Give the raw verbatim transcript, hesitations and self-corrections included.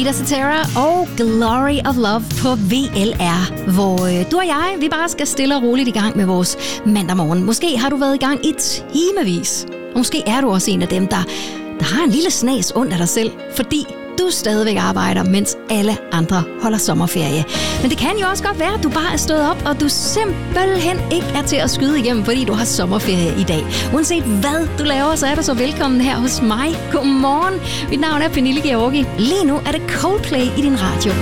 Ida Cetera og Glory of Love på V L R, hvor øh, du og jeg, vi bare skal stille og roligt i gang med vores mandag morgen. Måske har du været i gang i timevis, og måske er du også en af dem, der, der har en lille snas under dig selv, fordi du stadigvæk arbejder, mens alle andre holder sommerferie. Men det kan jo også godt være, at du bare er stået op, og du simpelthen ikke er til at skyde igennem, fordi du har sommerferie i dag. Uanset hvad du laver, så er du så velkommen her hos mig. Godmorgen. Mit navn er Pernille Georgi. Lige nu er det Coldplay i din radio.